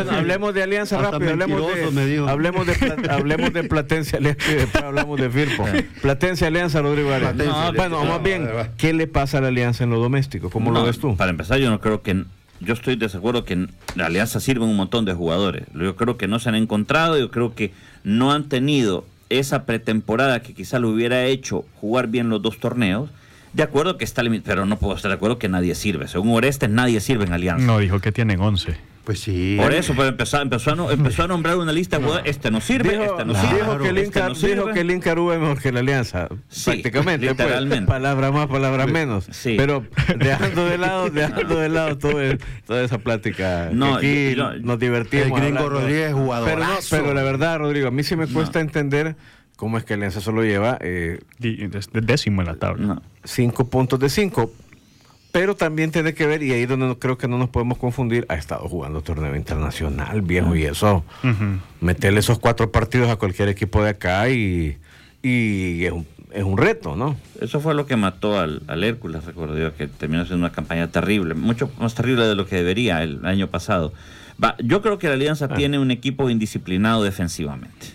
Bueno, hablemos de Alianza rápido, hablemos de Platense Alianza y después hablamos de Firpo. Platense Alianza, Rodrigo Arias. Bueno, más bien, ¿qué le pasa a la Alianza en lo doméstico? ¿Cómo lo ves tú? Para empezar, yo estoy de acuerdo que la Alianza sirve un montón de jugadores. Yo creo que no se han encontrado, yo creo que no han tenido esa pretemporada que quizá lo hubiera hecho jugar bien los dos torneos. De acuerdo que está limitado, pero no puedo estar de acuerdo que nadie sirve. Según Orestes, nadie sirve en Alianza. No, dijo que tienen 11. Pues sí. Por eso, pues empezó a nombrar una lista de jugadores. Este no sirve, este no sirve. Dijo que el Incarú es mejor que la Alianza. Sí, prácticamente. Literalmente. Pues, palabra más, palabra menos. Sí. Pero dejando de lado toda esa plática. No, aquí nos divertimos. El Gringo Rodríguez es jugador. Pero la verdad, Rodrigo, a mí sí me cuesta entender cómo es que Alianza solo lleva décimo en la tabla. 5 puntos de 5. Pero también tiene que ver, y ahí donde creo que no nos podemos confundir, ha estado jugando torneo internacional, viejo, y eso, meterle esos 4 partidos a cualquier equipo de acá y es un reto, ¿no? Eso fue lo que mató al Hércules, recuerdo yo, que terminó siendo una campaña terrible, mucho más terrible de lo que debería el año pasado. Yo creo que la Alianza tiene un equipo indisciplinado defensivamente.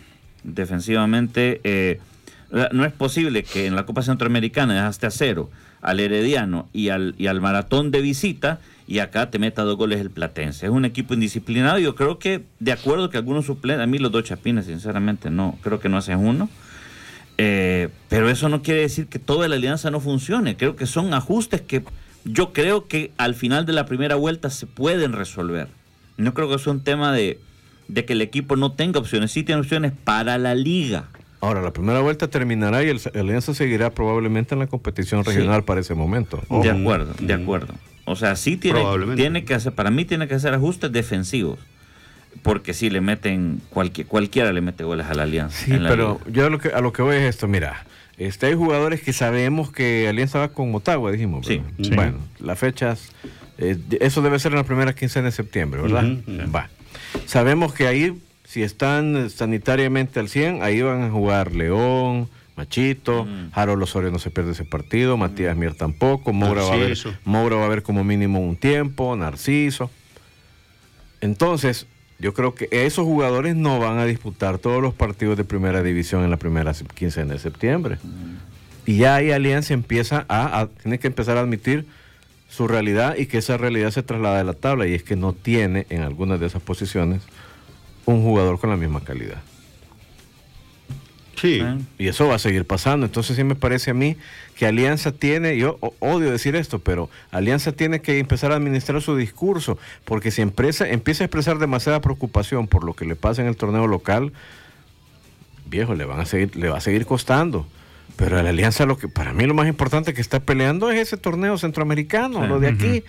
No es posible que en la Copa Centroamericana dejaste a 0 al Herediano y al Maratón de visita, y acá te meta 2 goles el Platense. Es un equipo indisciplinado. Yo creo que, de acuerdo que algunos suplentes, a mí los 2 chapines, sinceramente, no, creo que no hacen uno. Pero eso no quiere decir que toda la Alianza no funcione. Creo que son ajustes que yo creo que al final de la primera vuelta se pueden resolver. No creo que sea un tema de que el equipo no tenga opciones. Sí tiene opciones para la liga. Ahora, la primera vuelta terminará y el Alianza seguirá probablemente en la competición regional para ese momento. De acuerdo. O sea, sí tiene que hacer, para mí tiene que hacer ajustes defensivos. Porque si le meten, cualquiera le mete goles a la Alianza. Sí, pero yo a lo que voy es esto, mira. Hay jugadores que sabemos que Alianza va con Motagua, dijimos. Sí. Bueno, las fechas, eso debe ser en la primera quincena de septiembre, ¿verdad? Va. Sabemos que ahí, si están sanitariamente al 100, ahí van a jugar León, Machito, Harold Osorio no se pierde ese partido, Matías Mier tampoco, Moura va a haber como mínimo un tiempo, Narciso. Entonces, yo creo que esos jugadores no van a disputar todos los partidos de primera división en la primera quincena de septiembre. Y ya ahí Alianza empieza tiene que empezar a admitir su realidad y que esa realidad se traslada a la tabla, y es que no tiene en algunas de esas posiciones un jugador con la misma calidad. Sí. Y eso va a seguir pasando. Entonces sí me parece a mí que Alianza tiene, yo odio decir esto, pero Alianza tiene que empezar a administrar su discurso, porque si empieza a expresar demasiada preocupación por lo que le pasa en el torneo local, viejo, le va a seguir costando. Pero a la Alianza, para mí lo más importante que está peleando es ese torneo centroamericano, lo de aquí.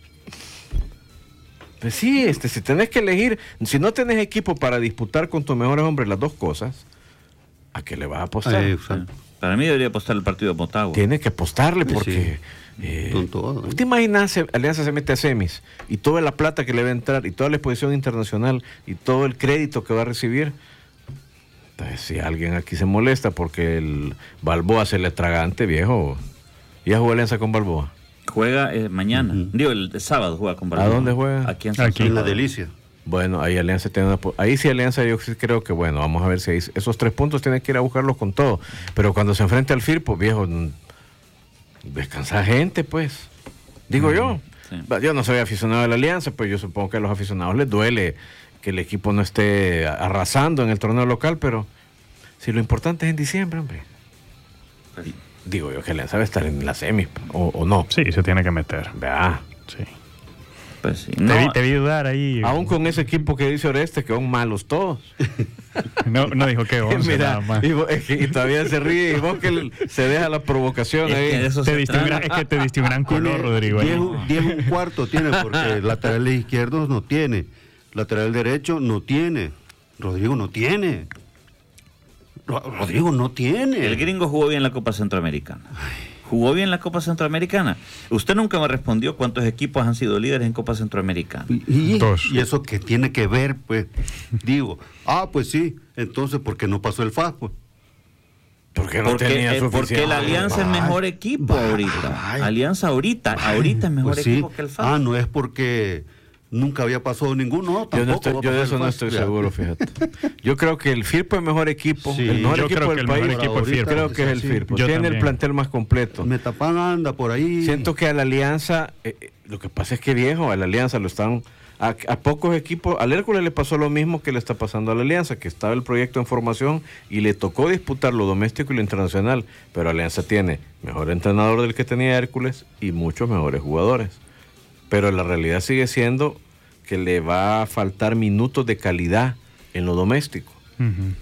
Pues sí, si tenés que elegir, si no tenés equipo para disputar con tus mejores hombres las 2 cosas, ¿a qué le vas a apostar? Para mí debería apostar el partido de Motagua. Tiene que apostarle porque... con todo. ¿Te imaginas Alianza se mete a semis y toda la plata que le va a entrar y toda la exposición internacional y todo el crédito que va a recibir? Entonces, si alguien aquí se molesta porque el Balboa se le tragante, viejo, ¿ya jugó Alianza con Balboa? Juega mañana, el sábado juega con Balboa. ¿A dónde juega? Aquí en La Delicia. Bueno, ahí Alianza tiene ahí sí Alianza, yo sí creo que bueno, vamos a ver si esos 3 puntos tienen que ir a buscarlos con todo. Pero cuando se enfrente al Firpo, viejo, descansa gente, pues. Digo yo. Sí. Yo no soy aficionado de la Alianza, pues yo supongo que a los aficionados les duele que el equipo no esté arrasando en el torneo local, pero si lo importante es en diciembre, hombre. Digo yo que Alianza debe estar en la semis, o no. Sí, se tiene que meter. Vea. Sí. Pues sí. Te vi dudar ahí. Aún con ese equipo que dice Oreste, que son malos todos. No dijo que 11 mira, nada más. Y todavía se ríe, y vos que se deja la provocación ahí. Es que te diste un gran color, Rodrigo. 10 un cuarto tiene, porque laterales izquierdos no tiene. Lateral derecho no tiene. Rodrigo no tiene. El Gringo jugó bien la Copa Centroamericana. Jugó bien la Copa Centroamericana. Usted nunca me respondió cuántos equipos han sido líderes en Copa Centroamericana. ¿Y eso qué tiene que ver, pues? Digo, pues sí, entonces, ¿por qué no pasó el FAS, pues? Porque la Alianza es mejor equipo ahorita. Alianza ahorita es mejor equipo que el FAS. No es porque nunca había pasado ninguno. Yo de eso no estoy seguro, fíjate. Yo creo que el Firpo es el mejor equipo, Sí, el mejor yo equipo creo del que el país. mejor equipo es Firpo. Creo que es el Sí, Firpo. yo Tiene el también. plantel más completo. Metapan anda por ahí. Siento que a la Alianza, lo que pasa es que viejo, a la Alianza lo están... A pocos equipos, al Hércules le pasó lo mismo que le está pasando a la Alianza, que estaba el proyecto en formación y le tocó disputar lo doméstico y lo internacional, pero Alianza tiene mejor entrenador del que tenía Hércules y muchos mejores jugadores. Pero la realidad sigue siendo que le va a faltar minutos de calidad en lo doméstico. Ujú.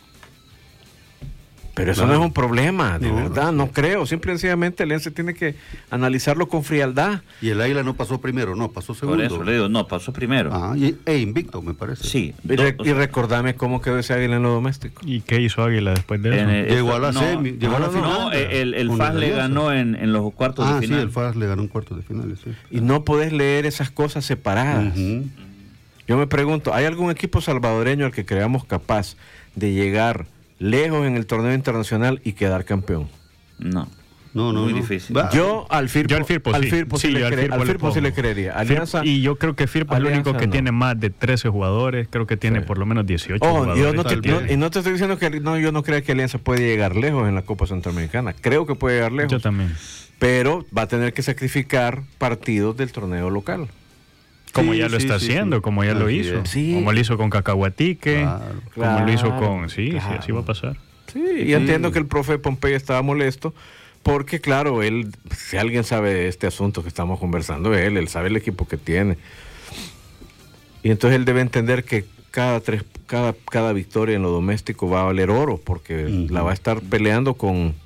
Pero eso Claro. no es un problema, de No, verdad, no creo. Simple y sencillamente Alianza tiene que analizarlo con frialdad. Y el Águila no pasó primero, no, pasó segundo. Por eso le digo, no, pasó primero. Invicto, me parece. Sí. Y recordame cómo quedó ese Águila en lo doméstico. ¿Y qué hizo Águila después de eso? Llegó a la semi, llegó a la final. No, el Con FAS le Alianza. ganó en los cuartos de Sí, final. el FAS le ganó un cuarto de finales, sí. Y no podés leer esas cosas separadas. Ujú. Yo me pregunto, ¿hay algún equipo salvadoreño al que creamos capaz de llegar lejos en el torneo internacional y quedar campeón? No. No, Muy no. difícil. Va. Yo al Firpo, Yo al Firpo sí. sí, Sí, le yo al cre- Firpo al le Firpo sí pongo. le creería. Alianza, Y yo creo que Firpo es el único Alianza que no. tiene más de 13 jugadores. Creo que tiene Sí. por lo menos 18 Oh, jugadores. yo no te, tal vez. y no te estoy diciendo que yo no creo que Alianza puede llegar lejos en la Copa Centroamericana. Creo que puede llegar lejos. Yo también. Pero va a tener que sacrificar partidos del torneo local. Como Sí, ya lo sí, está sí, haciendo, sí. como ya lo Así hizo. es. Sí. Como lo hizo con Cacahuatique. Claro. Como lo hizo Claro, con... Sí, claro. sí, así va a pasar. Sí, y entiendo que el profe Pompey estaba molesto porque, claro, él, si alguien sabe de este asunto que estamos conversando, él sabe el equipo que tiene. Y entonces él debe entender que cada victoria en lo doméstico va a valer oro, porque Ujú. la va a estar peleando con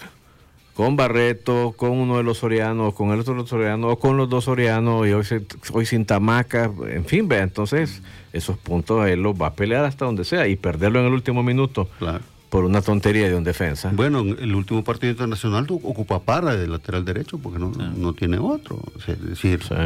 Barreto, con uno de los Sorianos, con el otro Soriano, o con los dos Sorianos, y hoy sin Tamaca, en fin, vea, entonces esos puntos él los va a pelear hasta donde sea, y perderlo en el último minuto Claro. por una tontería de un defensa. Bueno, en el último partido internacional ocupa a Parra de lateral derecho porque no tiene otro. Es decir, Sí.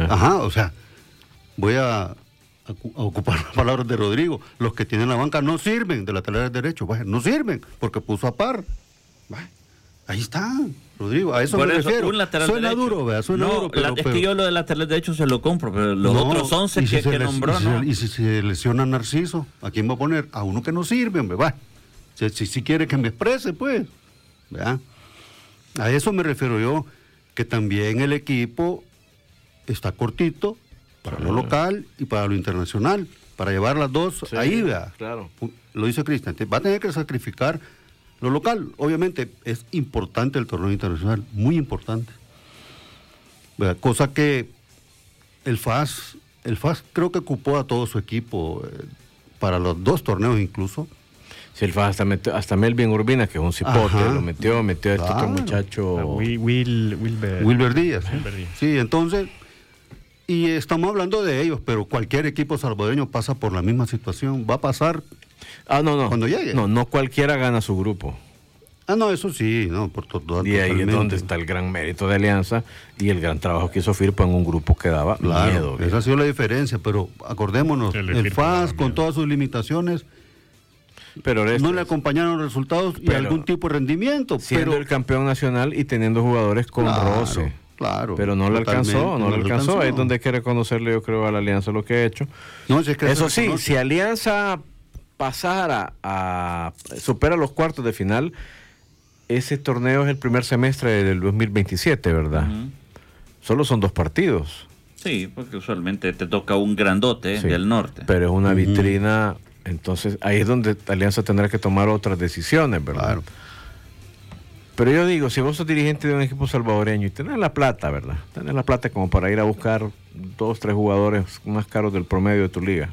voy a ocupar las palabras de Rodrigo. Los que tienen la banca no sirven de lateral derecho, no sirven porque puso a Parra. Ahí está, Rodrigo, a eso Por me eso, refiero. un lateral Suena derecho. duro, vea, suena No, duro, pero, es que yo lo del lateral derecho se lo compro, pero los No, otros 11 y si se que les- nombró, y si no. se- Y si se lesiona Narciso, ¿a quién va a poner? A uno que no sirve, hombre, va. Si quiere que me exprese, pues. ¿Verdad? A eso me refiero yo, que también el equipo está cortito para lo local y para lo internacional, para llevar las dos Sí, ahí, ¿verdad? claro. Lo dice Cristian, va a tener que sacrificar lo local. Obviamente es importante el torneo internacional, muy importante. ¿Verdad? Cosa que el FAS creo que ocupó a todo su equipo para los dos torneos incluso. Si el FAS hasta Melvin Urbina, que es un cipote, Ajá. lo metió a este otro Claro. muchacho. Wilber Díaz. Wilber Díaz. Sí, entonces, y estamos hablando de ellos, pero cualquier equipo salvadoreño pasa por la misma situación. Va a pasar. No. Cuando llegue. No cualquiera gana su grupo. No, eso sí, no, por todo. Y ahí es donde está el gran mérito de Alianza y el gran trabajo que hizo Firpo en un grupo que daba Claro, miedo. esa ha sido la diferencia, pero acordémonos, El el Firpo FAS daba con miedo. todas sus limitaciones Pero no le acompañaron resultados y pero algún tipo de rendimiento. siendo Pero el campeón nacional y teniendo jugadores con Claro, roce. claro, Pero no le alcanzó, totalmente, no le alcanzó. Ahí es donde hay que reconocerle, yo creo, a la Alianza lo que ha hecho. No, si es que Eso se sí, reconoce. si Alianza pasara a supera los cuartos de final, ese torneo es el primer semestre del 2027, ¿verdad? Ujú. Solo son 2 partidos. Sí, porque usualmente te toca un grandote Sí, del norte. Pero es una Ujú. vitrina, entonces ahí es donde Alianza tendrá que tomar otras decisiones, ¿verdad? Claro. Pero yo digo, si vos sos dirigente de un equipo salvadoreño y tenés la plata, ¿verdad? Tenés la plata como para ir a buscar 2, 3 jugadores más caros del promedio de tu liga.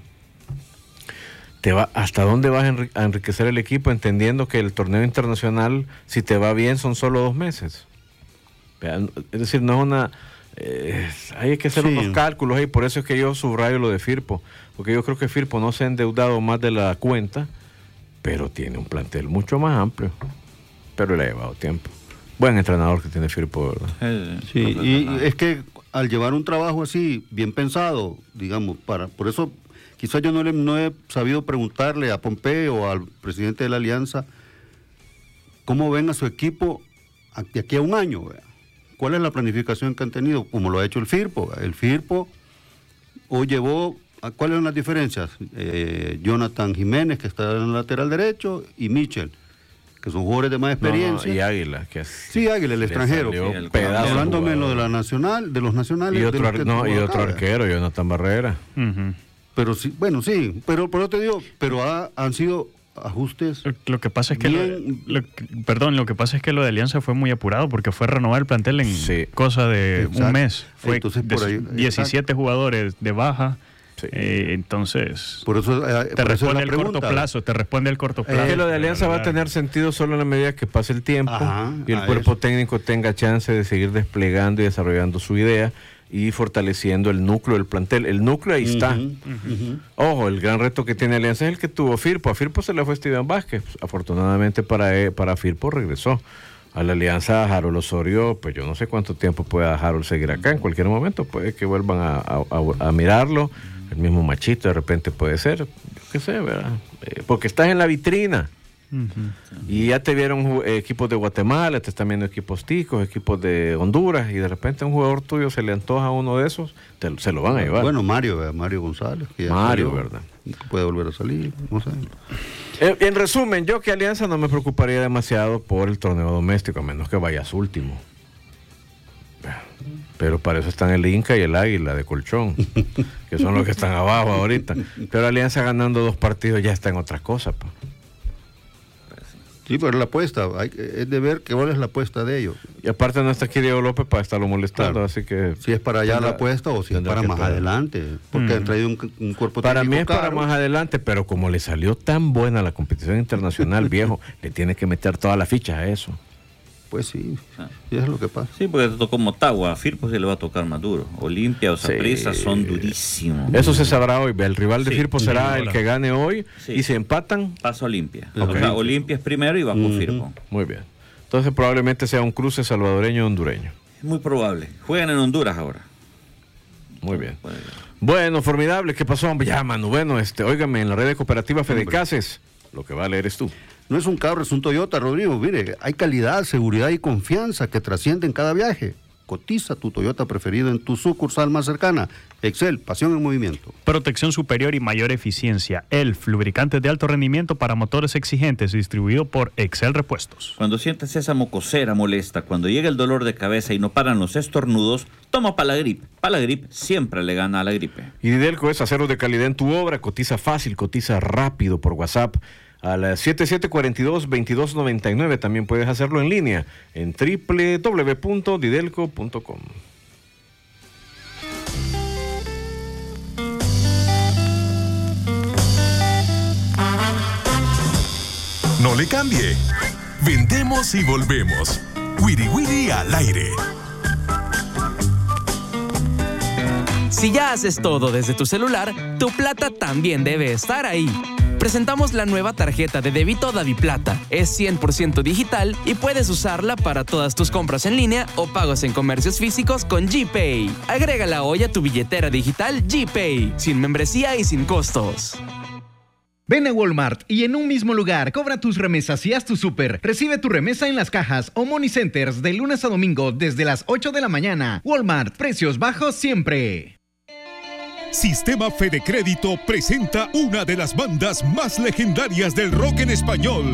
¿Hasta dónde vas a enriquecer el equipo entendiendo que el torneo internacional, si te va bien, son solo 2 meses? Es decir, no es una... hay que hacer Sí. unos cálculos y por eso es que yo subrayo lo de Firpo, porque yo creo que Firpo no se ha endeudado más de la cuenta, pero tiene un plantel mucho más amplio, pero le ha llevado tiempo. Buen entrenador que tiene Firpo, ¿verdad? Sí, y es que al llevar un trabajo así, bien pensado, digamos, por eso quizás yo no he sabido preguntarle a Pompeo o al presidente de la Alianza cómo ven a su equipo de aquí a un año, ¿verdad? ¿Cuál es la planificación que han tenido? Como lo ha hecho el Firpo. El Firpo o llevó, ¿cuáles son las diferencias? Jonathan Jiménez, que está en el lateral derecho, y Michel, que son jugadores de más experiencia. Y Águila, que sí, Águila, el extranjero. el pedazo Hablándome lo de la nacional, de los nacionales. Y otro, de los que otro arquero, Jonathan Barrera. Ujú. Pero sí, bueno, sí, pero yo te digo, pero han sido ajustes. Lo que pasa es que bien. lo que pasa es que lo de Alianza fue muy apurado porque fue renovar el plantel en cosa de Exacto. un mes. Fue Entonces, por ahí, 17 exacto. jugadores de baja. Sí. Entonces Por eso te responde el corto plazo, Es que lo de Alianza va a tener sentido solo en la medida que pase el tiempo. Ajá, y el cuerpo técnico tenga chance de seguir desplegando y desarrollando su idea y fortaleciendo el núcleo del plantel. El núcleo ahí está. Ojo, el gran reto que tiene Alianza es el que tuvo Firpo. A Firpo se le fue Steven Vázquez. Afortunadamente para Firpo regresó. A la Alianza, Harold Osorio, pues yo no sé cuánto tiempo pueda Harold seguir acá. En cualquier momento puede que vuelvan a mirarlo. El mismo Machito de repente puede ser. Yo qué sé, ¿verdad? Porque estás en la vitrina. Y ya te vieron equipos de Guatemala, te están viendo equipos ticos, equipos de Honduras, y de repente a un jugador tuyo se le antoja uno de esos, se lo van a llevar. Bueno, Mario González. Que ya Mario, salió, ¿verdad? Puede volver a salir, no sé. En resumen, yo que Alianza no me preocuparía demasiado por el torneo doméstico, a menos que vayas último. Pero para eso están el Inca y el Águila de Colchón, que son los que están abajo ahorita. Pero Alianza ganando 2 partidos ya está en otra cosa, pa. Sí, pero la apuesta, es de ver cuál es la apuesta de ellos. Y aparte no está aquí Diego López para estarlo molestando, Claro. así que... Si es para allá la apuesta o si es para más adelante, porque han traído un cuerpo Para técnico mí es para caro. más adelante, pero como le salió tan buena la competición internacional, viejo, le tiene que meter todas las fichas a eso. Pues sí, sí es lo que pasa. Sí, porque te tocó Motagua, a Firpo se le va a tocar más duro. Olimpia o Saprissa son durísimos. Eso se sabrá hoy. El rival de Sí, Firpo será ahora. el que gane hoy. Sí. Y si empatan, Pasa Olimpia. Ok. O sea, Olimpia es primero y va con Firpo. muy bien. Entonces probablemente sea un cruce salvadoreño-hondureño. Es muy probable. Juegan en Honduras ahora. Muy bien. Puede- Bueno, formidable. ¿Qué pasó, hombre? Ya, Manu. Bueno, óigame, en la red de cooperativa Fedecases, lo que vale eres tú. No es un carro, es un Toyota, Rodrigo. Mire, hay calidad, seguridad y confianza que trascienden cada viaje. Cotiza tu Toyota preferido en tu sucursal más cercana. Excel, pasión en movimiento. Protección superior y mayor eficiencia. ELF, lubricantes de alto rendimiento para motores exigentes, distribuido por Excel Repuestos. Cuando sientes esa mocosera molesta, cuando llega el dolor de cabeza y no paran los estornudos, toma Palagrip. Palagrip siempre le gana a la gripe. Y Didelco es acero de calidad en tu obra. Cotiza fácil, cotiza rápido por WhatsApp. A las 7742-2299. También puedes hacerlo en línea en www.didelco.com. No le cambie. Vendemos y volvemos. Wiri Wiri al aire. Si ya haces todo desde tu celular, tu plata también debe estar ahí. Presentamos la nueva tarjeta de débito DaviPlata. Es 100% digital y puedes usarla para todas tus compras en línea o pagos en comercios físicos con GPay. Agrégala hoy a tu billetera digital GPay, sin membresía y sin costos. Ven a Walmart y en un mismo lugar cobra tus remesas y haz tu súper. Recibe tu remesa en las cajas o Money Centers de lunes a domingo desde las 8 de la mañana. Walmart, precios bajos siempre. Sistema Fede Crédito presenta una de las bandas más legendarias del rock en español.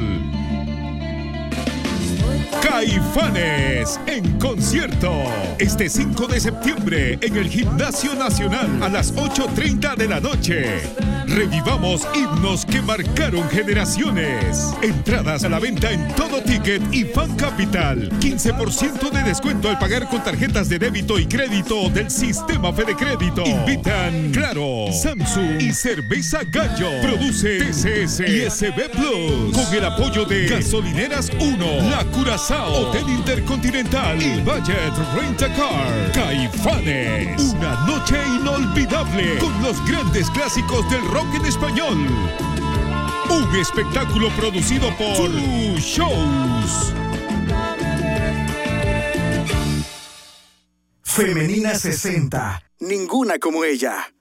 Caifanes en concierto este 5 de septiembre en el Gimnasio Nacional a las 8:30 de la noche. Revivamos himnos que marcaron generaciones. Entradas a la venta en Todo Ticket y Fan Capital. 15% de descuento al pagar con tarjetas de débito y crédito del Sistema Fede Crédito. Invitan Claro, Samsung y Cerveza Gallo. Produce TCS y SB Plus. Con el apoyo de Gasolineras 1, La Curazao, Hotel Intercontinental y Budget Rent a Car. Caifanes. Una noche inolvidable con los grandes clásicos del rock en español. Un espectáculo producido por Two Shows. Femenina 60. Ninguna como ella.